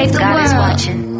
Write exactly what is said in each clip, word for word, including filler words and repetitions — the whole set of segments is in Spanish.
save the God is watching.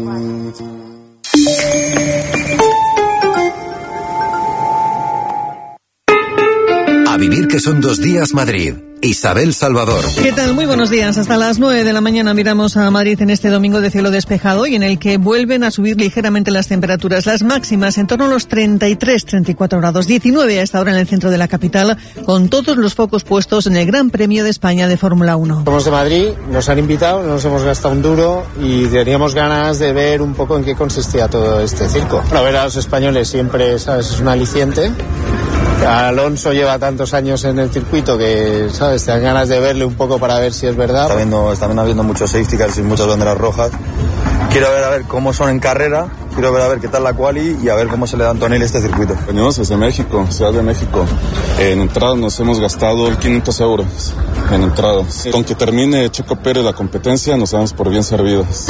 A vivir que son dos días Madrid. Isabel Salvador. ¿Qué tal? Muy buenos días. Hasta las nueve de la mañana miramos a Madrid en este domingo de cielo despejado y en el que vuelven a subir ligeramente las temperaturas. Las máximas en torno a los treinta y tres, treinta y cuatro grados. diecinueve a esta hora en el centro de la capital, con todos los focos puestos en el Gran Premio de España de Fórmula uno. Somos de Madrid, nos han invitado, no nos hemos gastado un duro y teníamos ganas de ver un poco en qué consistía todo este circo. Bueno, ver a los españoles siempre, ¿sabes?, es un aliciente. Alonso lleva tantos años en el circuito que, ¿sabes?, te dan ganas de verle un poco para ver si es verdad. Está viendo, están habiendo muchos safety cars y muchas banderas rojas. Quiero ver a ver cómo son en carrera, quiero ver a ver qué tal la quali y a ver cómo se le da a Antonelli este circuito. Venimos desde México, Ciudad de México. En entrada nos hemos gastado quinientos euros en entrada. Con que termine Checo Pérez la competencia nos damos por bien servidos.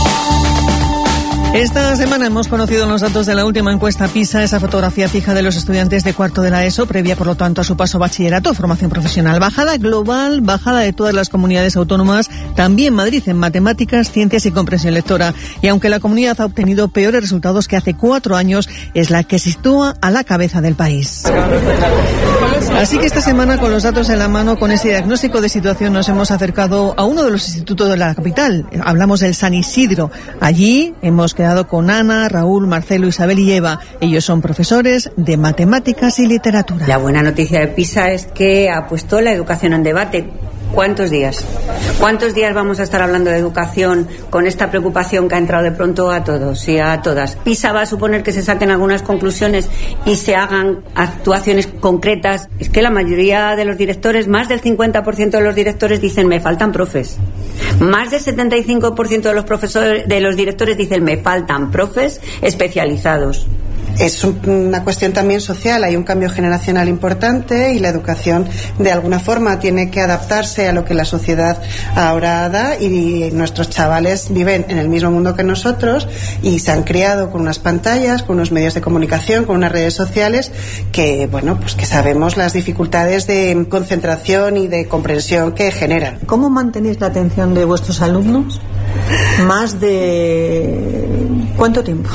Esta semana hemos conocido los datos de la última encuesta PISA, esa fotografía fija de los estudiantes de cuarto de la ESO, previa por lo tanto a su paso a bachillerato, formación profesional. Bajada global, bajada de todas las comunidades autónomas, también Madrid en matemáticas, ciencias y comprensión lectora. Y aunque la comunidad ha obtenido peores resultados que hace cuatro años, es la que sitúa a la cabeza del país. Así que esta semana, con los datos en la mano, con ese diagnóstico de situación, nos hemos acercado a uno de los institutos de la capital. Hablamos del San Isidro. Allí hemos quedado con Ana, Raúl, Marcelo, Isabel y Eva. Ellos son profesores de matemáticas y literatura. La buena noticia de PISA es que ha puesto la educación en debate. ¿Cuántos días? ¿Cuántos días vamos a estar hablando de educación con esta preocupación que ha entrado de pronto a todos y a todas? PISA va a suponer que se saquen algunas conclusiones y se hagan actuaciones concretas. Es que la mayoría de los directores, más del cincuenta por ciento de los directores dicen me faltan profes. Más del setenta y cinco por ciento de los profesores, de los directores dicen me faltan profes especializados. Es una cuestión también social, hay un cambio generacional importante y la educación de alguna forma tiene que adaptarse a lo que la sociedad ahora da, y nuestros chavales viven en el mismo mundo que nosotros y se han criado con unas pantallas, con unos medios de comunicación, con unas redes sociales que, bueno, pues que sabemos las dificultades de concentración y de comprensión que generan. ¿Cómo mantenéis la atención de vuestros alumnos? ¿Más de cuánto tiempo?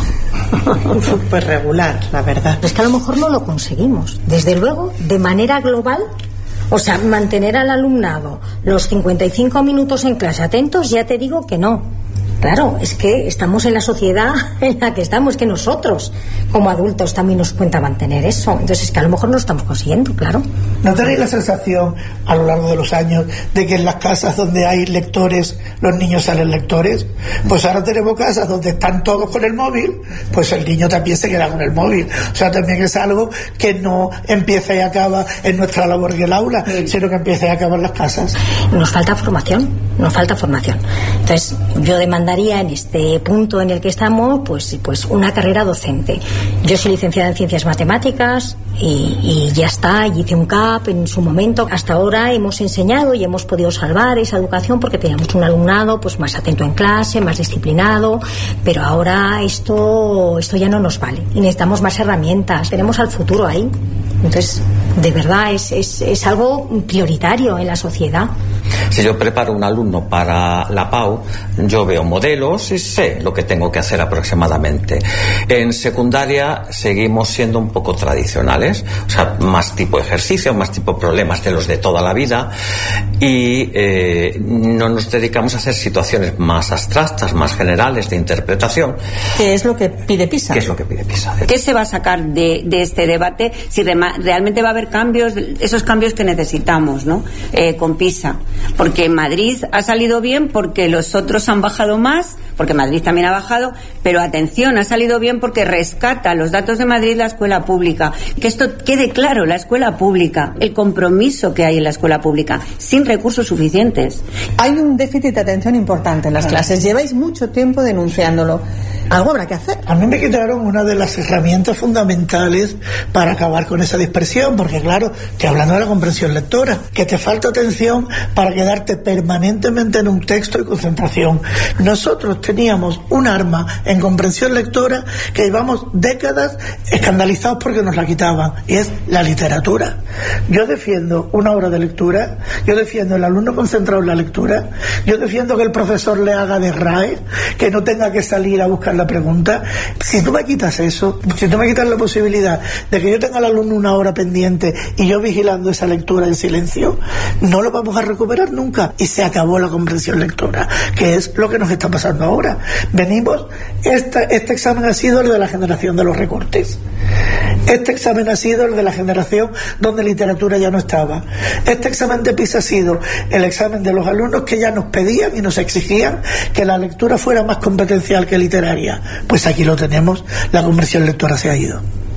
Pues regular, la verdad. Es que a lo mejor no lo conseguimos. Desde luego, de manera global, o sea, mantener al alumnado los cincuenta y cinco minutos en clase atentos, ya te digo que no. Claro, es que estamos en la sociedad en la que estamos, que nosotros como adultos también nos cuenta mantener eso. Entonces es que a lo mejor no lo estamos consiguiendo, claro. ¿No tenéis la sensación a lo largo de los años de que en las casas donde hay lectores los niños salen lectores? Pues ahora tenemos casas donde están todos con el móvil, pues el niño también se queda con el móvil. O sea, también es algo que no empieza y acaba en nuestra labor en el aula, sino que empieza y acaba en las casas. Nos falta formación, nos falta formación. Entonces yo demandaría en este punto en el que estamos, pues, pues una carrera docente. Yo soy licenciada en Ciencias Matemáticas y, y ya está, y hice un C A P en su momento. Hasta ahora hemos enseñado y hemos podido salvar esa educación porque teníamos un alumnado pues más atento en clase, más disciplinado, pero ahora esto, esto ya no nos vale y necesitamos más herramientas. Tenemos al futuro ahí. Entonces, de verdad, es, es, es algo prioritario en la sociedad. Si yo preparo un alumno para la P A U, yo veo modelos y sé lo que tengo que hacer aproximadamente. En secundaria seguimos siendo un poco tradicionales, o sea, más tipo ejercicio, más tipo problemas de los de toda la vida, y eh, no nos dedicamos a hacer situaciones más abstractas, más generales de interpretación. ¿Qué es lo que pide PISA? ¿Qué es lo que pide PISA? ¿Qué se va a sacar de, de este debate? Si rema, realmente va a haber cambios, esos cambios que necesitamos, ¿no? Eh, con PISA. Porque Madrid ha salido bien porque los otros han bajado más, porque Madrid también ha bajado, pero atención, ha salido bien porque rescata los datos de Madrid la escuela pública. Que esto quede claro, la escuela pública, el compromiso que hay en la escuela pública, sin recursos suficientes. Hay un déficit de atención importante en las clases, lleváis mucho tiempo denunciándolo. algo habrá que hacer. A mí me quitaron una de las herramientas fundamentales para acabar con esa dispersión, porque claro, estoy hablando de la comprensión lectora, que te falta atención para quedarte permanentemente en un texto y concentración. Nosotros teníamos un arma en comprensión lectora que llevamos décadas escandalizados porque nos la quitaban, y es la literatura. Yo defiendo una hora de lectura, yo defiendo el alumno concentrado en la lectura, yo defiendo que el profesor le haga de R A E, que no tenga que salir a buscar la pregunta. Si tú me quitas eso, si tú me quitas la posibilidad de que yo tenga al alumno una hora pendiente y yo vigilando esa lectura en silencio, no lo vamos a recuperar nunca, y se acabó la comprensión lectora, que es lo que nos está pasando ahora. Venimos, esta, este examen ha sido el de la generación de los recortes, este examen ha sido el de la generación donde literatura ya no estaba, este examen de PISA ha sido el examen de los alumnos que ya nos pedían y nos exigían que la lectura fuera más competencial que literaria. Pues aquí lo tenemos, la comprensión lectora se ha ido.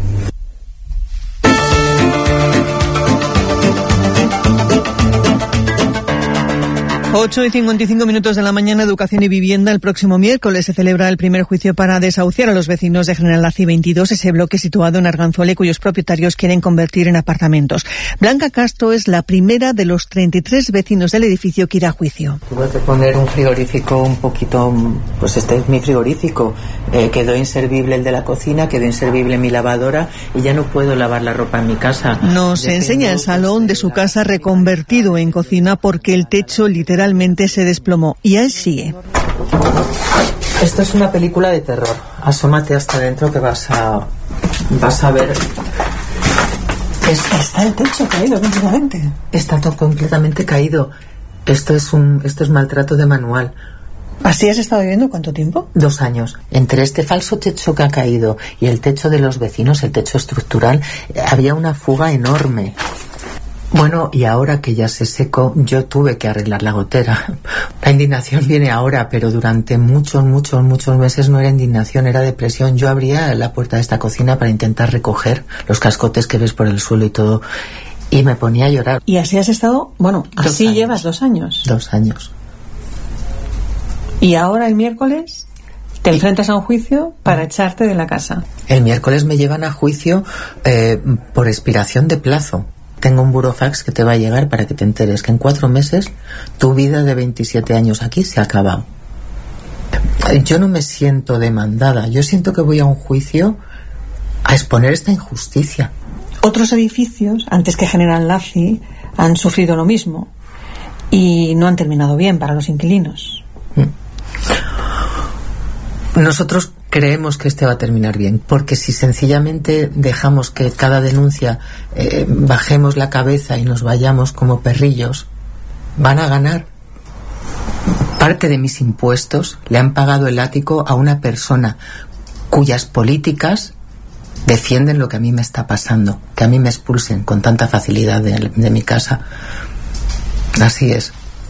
ocho y cincuenta y cinco minutos de la mañana, Educación y Vivienda. El próximo miércoles se celebra el primer juicio para desahuciar a los vecinos de General Laci veintidós, ese bloque situado en Arganzuela y cuyos propietarios quieren convertir en apartamentos. Blanca Castro es la primera de los treinta y tres vecinos del edificio que irá a juicio. Tuve que poner un frigorífico un poquito, pues este es mi frigorífico. Eh, quedó inservible el de la cocina, quedó inservible mi lavadora y ya no puedo lavar la ropa en mi casa. Nos Dependo enseña el salón de su casa reconvertido en cocina porque el techo literalmente se desplomó, y él sigue. Esto es una película de terror. Asómate hasta dentro que vas a vas a ver. Es, está el techo caído completamente. Está todo completamente caído. Esto es un esto es maltrato de manual. ¿Así has estado viviendo cuánto tiempo? Dos años. Entre este falso techo que ha caído y el techo de los vecinos, el techo estructural, había una fuga enorme. Bueno, y ahora que ya se secó, yo tuve que arreglar la gotera. La indignación viene ahora, pero durante muchos, muchos, muchos meses no era indignación, era depresión. Yo abría la puerta de esta cocina para intentar recoger los cascotes que ves por el suelo y todo, y me ponía a llorar. ¿Y así has estado? Bueno, dos así años. Llevas dos años. Dos años. ¿Y ahora el miércoles te enfrentas a un juicio para echarte de la casa? El miércoles me llevan a juicio eh, por expiración de plazo. Tengo un burofax que te va a llegar para que te enteres que en cuatro meses tu vida de veintisiete años aquí se ha acabado. Yo no me siento demandada, yo siento que voy a un juicio a exponer esta injusticia. Otros edificios, antes que General Laci, han sufrido lo mismo y no han terminado bien para los inquilinos. Nosotros creemos que este va a terminar bien, porque si sencillamente dejamos que cada denuncia eh, bajemos la cabeza y nos vayamos como perrillos, van a ganar. Parte de mis impuestos le han pagado el ático a una persona cuyas políticas defienden lo que a mí me está pasando, que a mí me expulsen con tanta facilidad de, de mi casa. Así es.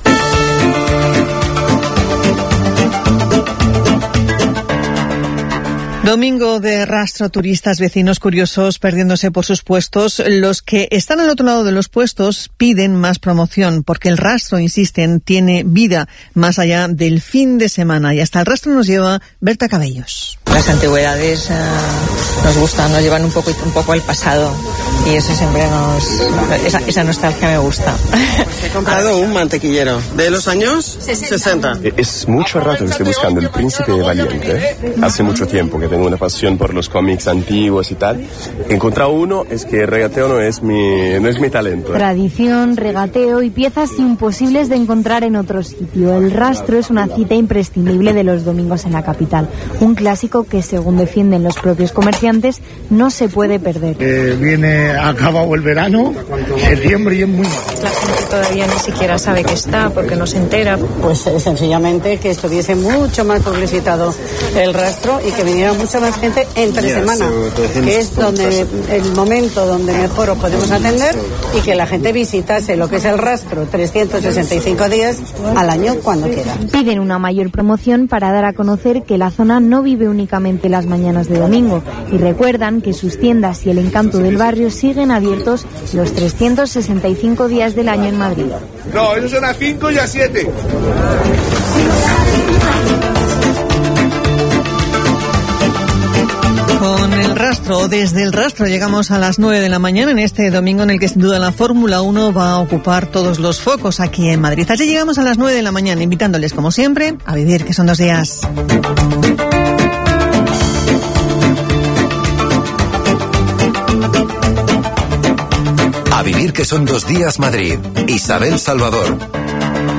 Domingo de rastro, turistas, vecinos curiosos perdiéndose por sus puestos. Los que están al otro lado de los puestos piden más promoción porque el rastro, insisten, tiene vida más allá del fin de semana. Y hasta el rastro nos lleva Berta Cabellos. Las antigüedades eh, nos gustan, nos llevan un poco, un poco al pasado y eso siempre nos... Esa, esa nostalgia me gusta. He comprado un mantequillero de los años sesenta. Es mucho rato que estoy buscando El Príncipe Valiente. Hace mucho tiempo que tengo una pasión por los cómics antiguos y tal. He encontrado uno, es que el regateo no es mi, no es mi talento. Tradición, regateo y piezas imposibles de encontrar en otro sitio. El rastro es una cita imprescindible de los domingos en la capital. Un clásico que, según defienden los propios comerciantes, no se puede perder. Eh, viene acabado el verano, septiembre y es muy malo. La gente todavía ni siquiera sabe que está porque no se entera. Pues eh, sencillamente que estuviese mucho más publicitado el rastro y que viniera mucha más gente entre semana, que es donde el momento donde mejor os podemos atender y que la gente visitase lo que es el rastro trescientos sesenta y cinco días al año cuando quiera. Piden una mayor promoción para dar a conocer que la zona no vive únicamente las mañanas de domingo y recuerdan que sus tiendas y el encanto del barrio siguen abiertos los trescientos sesenta y cinco días del año en Madrid. No, esos son a cinco y a siete. Con el rastro, desde el rastro llegamos a las nueve de la mañana en este domingo en el que sin duda la Fórmula uno va a ocupar todos los focos aquí en Madrid. Así llegamos a las nueve de la mañana invitándoles como siempre a vivir que son dos días. A vivir que son dos días Madrid. Isabel Salvador.